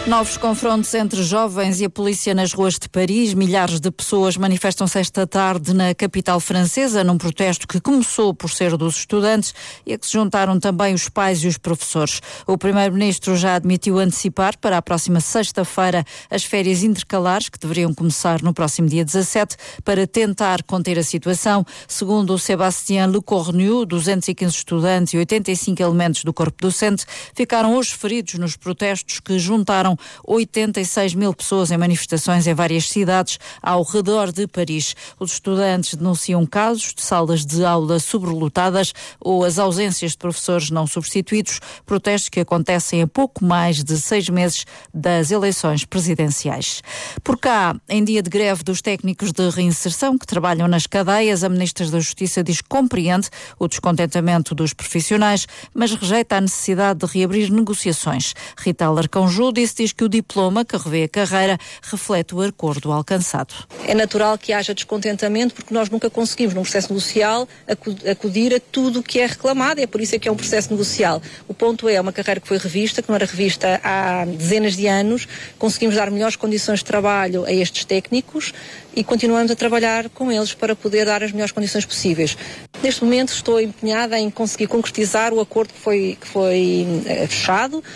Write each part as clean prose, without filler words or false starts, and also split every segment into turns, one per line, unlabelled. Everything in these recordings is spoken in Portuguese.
Novos confrontos entre jovens e a polícia nas ruas de Paris. Milhares de pessoas manifestam-se esta tarde na capital francesa num protesto que começou por ser dos estudantes e a que se juntaram também os pais e os professores. O primeiro-ministro já admitiu antecipar para a próxima sexta-feira as férias intercalares que deveriam começar no próximo dia 17 para tentar conter a situação. Segundo o Sébastien Lecornu, 215 estudantes e 85 elementos do corpo docente ficaram hoje feridos nos protestos que juntaram 86 mil pessoas em manifestações em várias cidades ao redor de Paris. Os estudantes denunciam casos de salas de aula sobrelotadas ou as ausências de professores não substituídos, protestos que acontecem a pouco mais de 6 meses das eleições presidenciais. Por cá, em dia de greve dos técnicos de reinserção que trabalham nas cadeias, a Ministra da Justiça diz que compreende o descontentamento dos profissionais, mas rejeita a necessidade de reabrir negociações. Rita Alarcão-Ju diz que o diploma que revê a carreira reflete o acordo alcançado.
É natural que haja descontentamento porque nós nunca conseguimos, num processo negocial, acudir a tudo o que é reclamado. É por isso que é um processo negocial. O ponto é uma carreira que foi revista, que não era revista há dezenas de anos. Conseguimos dar melhores condições de trabalho a estes técnicos e continuamos a trabalhar com eles para poder dar as melhores condições possíveis. Neste momento estou empenhada em conseguir concretizar o acordo que foi fechado.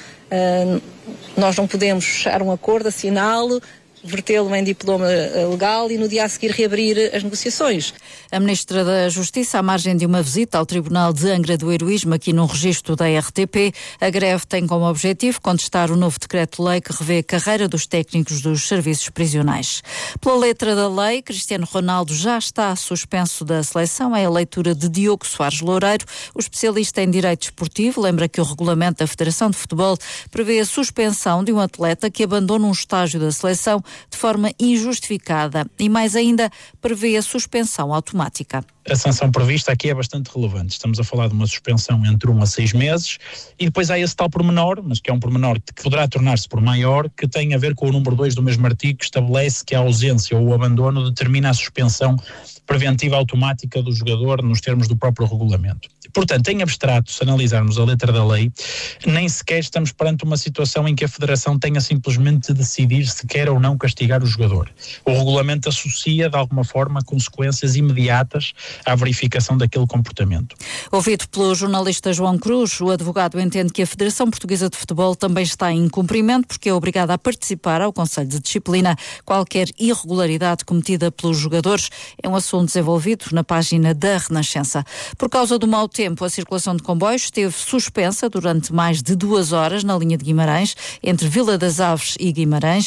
Nós não podemos fechar um acordo, assiná-lo, vertê-lo em diploma legal e no dia a seguir reabrir as negociações.
A Ministra da Justiça, à margem de uma visita ao Tribunal de Angra do Heroísmo, aqui num registro da RTP, a greve tem como objetivo contestar o novo decreto-lei que revê a carreira dos técnicos dos serviços prisionais. Pela letra da lei, Cristiano Ronaldo já está suspenso da seleção. É a leitura de Diogo Soares Loureiro. O especialista em direito esportivo lembra que o regulamento da Federação de Futebol prevê a suspensão de um atleta que abandona um estágio da seleção de forma injustificada e, mais ainda, prevê a suspensão automática.
A sanção prevista aqui é bastante relevante. Estamos a falar de uma suspensão entre 1 a 6 meses e depois há esse tal pormenor, mas que é um pormenor que poderá tornar-se por maior, que tem a ver com o número 2 do mesmo artigo, que estabelece que a ausência ou o abandono determina a suspensão preventiva automática do jogador nos termos do próprio regulamento. Portanto, em abstrato, se analisarmos a letra da lei, nem sequer estamos perante uma situação em que a Federação tenha simplesmente de decidir se quer ou não castigar o jogador. O regulamento associa, de alguma forma, consequências imediatas à verificação daquele comportamento.
Ouvido pelo jornalista João Cruz, o advogado entende que a Federação Portuguesa de Futebol também está em incumprimento porque é obrigada a participar ao Conselho de Disciplina qualquer irregularidade cometida pelos jogadores. É um assunto desenvolvido na página da Renascença. Por causa do mau tempo, a circulação de comboios esteve suspensa durante mais de 2 horas na linha de Guimarães, entre Vila das Aves e Guimarães.